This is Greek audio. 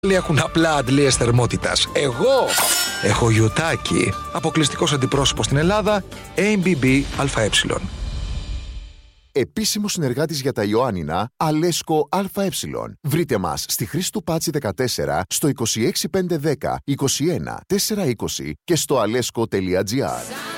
Έχουν απλά αντλίες θερμότητας. Εγώ έχω γιοτάκι. Αποκλειστικός αντιπρόσωπος στην Ελλάδα, ABB ΑΕ. Επίσημο συνεργάτης για τα Ιωάννινα, Αλέσκο ΑΕ. Βρείτε μας στη Χρήστου Πάτσι 14, στο 26510 21 420 και στο alesco.gr.